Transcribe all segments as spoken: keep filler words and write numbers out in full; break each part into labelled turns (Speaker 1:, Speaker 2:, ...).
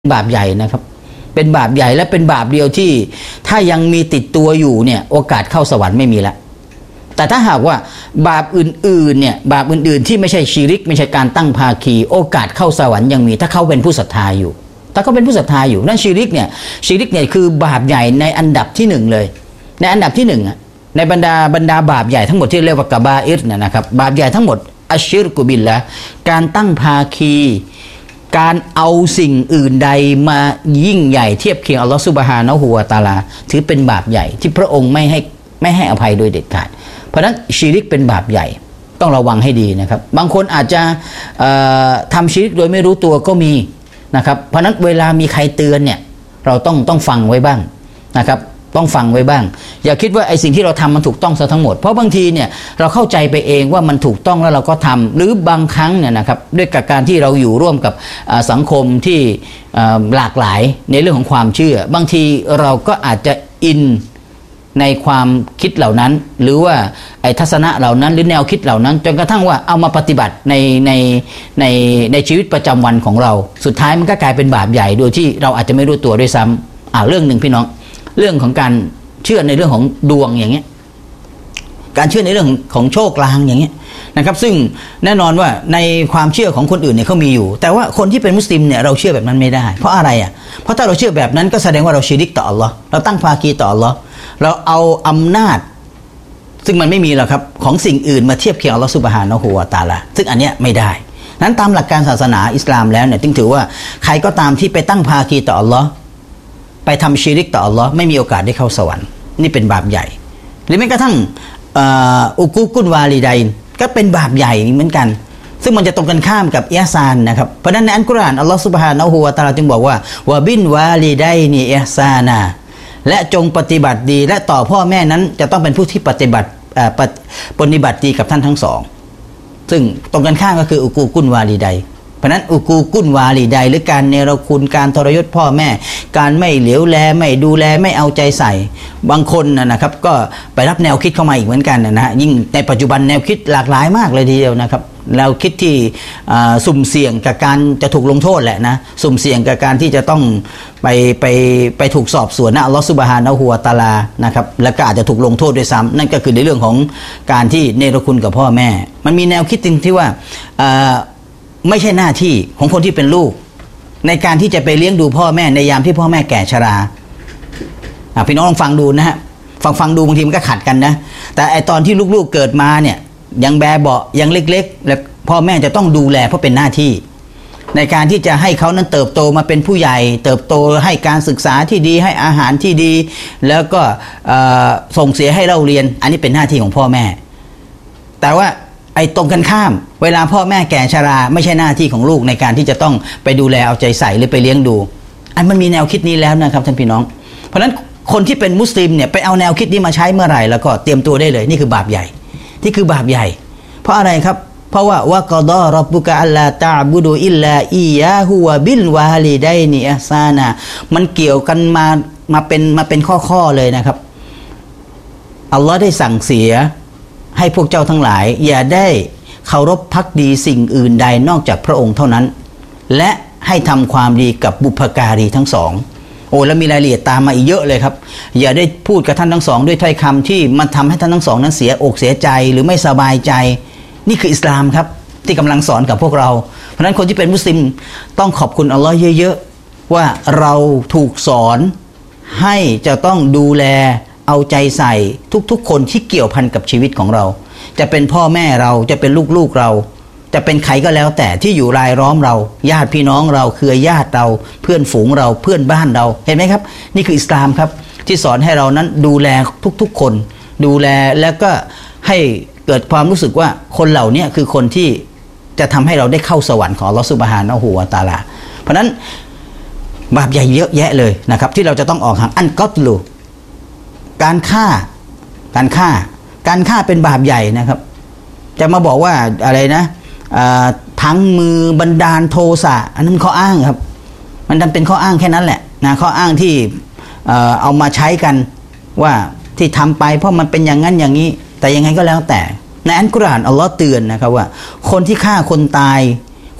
Speaker 1: บาปใหญ่นะครับเป็นบาปใหญ่และเป็นบาปเดียวที่ถ้ายังมีติดตัวอยู่เนี่ยโอกาสเข้าสวรรค์ไม่มีละแต่ถ้าหากว่าบาปอื่นๆเนี่ยบาปอื่นๆที่ไม่ใช่ชิริกไม่ใช่การตั้งภาคีโอกาสเข้าสวรรค์ยังมีถ้าเขาเป็นผู้ศรัทธาอยู่ถ้าเขาเป็นผู้ศรัทธาอยู่นั่นชิริกเนี่ยชิริกเนี่ยคือบาปใหญ่ในอันดับที่หนึ่งเลยในอันดับที่หนึ่งในบรรดาบรรดาบาปใหญ่ทั้งหมดที่เรียกว่ากะบาอิรเนี่ยนะครับบาปใหญ่ทั้งหมดอัชชิรกุบิลละการตั้งภาคีการเอาสิ่งอื่นใดมายิ่งใหญ่เทียบเคียงอัลลอฮฺซุบฮานะฮูวะตะอาลาถือเป็นบาปใหญ่ที่พระองค์ไม่ให้ไม่ให้อภัยโดยเด็ดขาดเพราะฉะนั้นชิริกเป็นบาปใหญ่ต้องระวังให้ดีนะครับบางคนอาจจะทำชิริกโดยไม่รู้ตัวก็มีนะครับเพราะฉะนั้นเวลามีใครเตือนเนี่ยเราต้องต้องฟังไว้บ้างนะครับต้องฟังไว้บ้างอย่าคิดว่าไอ้สิ่งที่เราทำมันถูกต้องซะทั้งหมดเพราะบางทีเนี่ยเราเข้าใจไปเองว่ามันถูกต้องแล้วเราก็ทำหรือบางครั้งเนี่ยนะครับด้วยกับการที่เราอยู่ร่วมกับสังคมที่หลากหลายในเรื่องของความเชื่อบางทีเราก็อาจจะอินในความคิดเหล่านั้นหรือว่าไอ้ทัศนะเหล่านั้นหรือแนวคิดเหล่านั้นจนกระทั่งว่าเอามาปฏิบัติในในในในชีวิตประจำวันของเราสุดท้ายมันก็กลายเป็นบาปใหญ่โดยที่เราอาจจะไม่รู้ตัวด้วยซ้ำอ่าเรื่องหนึ่งพี่น้องเรื่องของการเชื่อในเรื่องของดวงอย่างเงี้ยการเชื่อในเรื่องของโชคลางอย่างเงี้ยนะครับซึ่งแน่นอนว่าในความเชื่อของคนอื่นเนี่ยเขามีอยู่แต่ว่าคนที่เป็นมุสลิมเนี่ยเราเชื่อแบบนั้นไม่ได้เพราะอะไรอ่ะเพราะถ้าเราเชื่อแบบนั้นก็แสดงว่าเราชิริกต่ออัลลอฮ์เราตั้งภาคีต่ออัลลอฮ์เราเอาอำนาจซึ่งมันไม่มีหรอกครับของสิ่งอื่นมาเทียบเคียงอัลลอฮ์ซุบฮานะฮูวะตะอาลาซึ่งอันเนี้ยไม่ได้นั้นตามหลักการศาสนาอิสลามแล้วเนี่ยจึงถือว่าใครก็ตามที่ไปตั้งภาคีต่ออัลลอฮ์ไปทำชิริกต่ออัลลอฮ์ไม่มีโอกาสได้เข้าสวรรค์นี่เป็นบาปใหญ่หรือแม้กระทั่งอุกุกุนวาลิดัยน์ก็เป็นบาปใหญ่เหมือนกันซึ่งมันจะตรงกันข้ามกับอิหซานนะครับเพราะฉะนั้นในอัลกุรอานอัลลอฮ์ซุบฮานะฮูวะตะอาลาจึงบอกว่าวะบินวาลิดัยนีอิหซานาและจงปฏิบัติดีและต่อพ่อแม่นั้นจะต้องเป็นผู้ที่ปฏิบัติปฏิบัติดีกับท่านทั้งสองซึ่งตรงกันข้ามก็คืออุกูกุนวาลิดัยน์เพราะนั้นอุกูกุนวาลิดัยน์หรือการเนรคุณการทรยศพ่อแม่การไม่เหลียวแลไม่ดูแลไม่เอาใจใส่บางคนนะครับก็ไปรับแนวคิดเข้ามาอีกเหมือนกันนะฮะยิ่งในปัจจุบันแนวคิดหลากหลายมากเลยทีเดียวนะครับเราคิดที่สุ่มเสี่ยงกับการจะถูกลงโทษแหละนะสุ่มเสี่ยงกับการที่จะต้องไปไปไปถูกสอบสวนนะอัลลอฮฺซุบฮานะฮูวะตะอาลานะครับแล้วก็อาจจะถูกลงโทษด้วยซ้ำนั่นก็คือในเรื่องของการที่เนรคุณกับพ่อแม่มันมีแนวคิดจริงที่ว่าไม่ใช่หน้าที่ของคนที่เป็นลูกในการที่จะไปเลี้ยงดูพ่อแม่ในยามที่พ่อแม่แก่ชราพี่น้องลองฟังดูนะฮะฟังฟังดูบางทีมันก็ขัดกันนะแต่ไอตอนที่ลูกๆเกิดมาเนี่ยยังแบเบาะยังเล็กๆแล้วพ่อแม่จะต้องดูแลเพราะเป็นหน้าที่ในการที่จะให้เขานั้นเติบโตมาเป็นผู้ใหญ่เติบโตให้การศึกษาที่ดีให้อาหารที่ดีแล้วก็ส่งเสียให้เราเรียนอันนี้เป็นหน้าที่ของพ่อแม่แต่ว่าไอ้ตรงกันข้ามเวลาพ่อแม่แก่ชราไม่ใช่หน้าที่ของลูกในการที่จะต้องไปดูแลเอาใจใส่หรือไปเลี้ยงดูอันมันมีแนวคิดนี้แล้วนะครับท่านพี่น้องเพราะฉะนั้นคนที่เป็นมุสลิมเนี่ยไปเอาแนวคิดนี้มาใช้เมื่อไหร่แล้วก็เตรียมตัวได้เลยนี่คือบาปใหญ่นี่คือบาปใหญ่เพราะอะไรครับเพราะว่าวะกอฎอร็อบบุกะอัลลาตะอ์บุดุอิลลาอียาฮุวะบิลวาลิดัยนิอิห์ซานะมันเกี่ยวกันมามาเป็นมาเป็นข้อๆเลยนะครับอัลลอฮ์ได้สั่งเสียให้พวกเจ้าทั้งหลายอย่าได้เคารพภักดีสิ่งอื่นใดนอกจากพระองค์เท่านั้นและให้ทำความดีกับบุพการีทั้งสองโอ้แล้วมีรายละเอียดตามมาอีกเยอะเลยครับอย่าได้พูดกับท่านทั้งสองด้วยถ้อยคำที่มันทำให้ท่านทั้งสองนั้นเสียอกเสียใจหรือไม่สบายใจนี่คืออิสลามครับที่กำลังสอนกับพวกเราเพราะฉะนั้นคนที่เป็นมุสลิมต้องขอบคุณอัลลอฮ์เยอะๆว่าเราถูกสอนให้จะต้องดูแลเอาใจใส่ทุกๆคนที่เกี่ยวพันกับชีวิตของเราจะเป็นพ่อแม่เราจะเป็นลูกๆเราจะเป็นใครก็แล้วแต่ที่อยู่รายล้อมเราญาติพี่น้องเราเครือญาติเราเพื่อนฝูงเราเพื่อนบ้านเราเห็นไหมครับนี่คืออิสลามครับที่สอนให้เรานั้นดูแลทุกๆคนดูแลแล้วก็ให้เกิดความรู้สึกว่าคนเหล่านี้คือคนที่จะทำให้เราได้เข้าสวรรค์ของอัลเลาะห์ซุบฮานะฮูวะตะอาลาเพราะนั้นบาปใหญ่เยอะแยะเลยนะครับที่เราจะต้องออกห่างอันกัตลุการฆ่าการฆ่าการฆ่าเป็นบาปใหญ่นะครับจะมาบอกว่าอะไรนะพังมือบันดาลโทสะอันนั้นข้ออ้างครับมันดันเป็นข้ออ้างแค่นั้นแหละนะข้ออ้างที่เอามาใช้กันว่าที่ทำไปเพราะมันเป็นอย่างนั้นอย่างนี้แต่ยังไงก็แล้วแต่ในอัลกุรอานอัลลอฮ์เตือนนะครับว่าคนที่ฆ่าคนตาย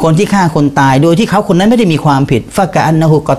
Speaker 1: คนที่ฆ่าคนตายโดยที่เขาคนนั้นไม่ได้มีความผิดฟะกะอันนะฮูกอ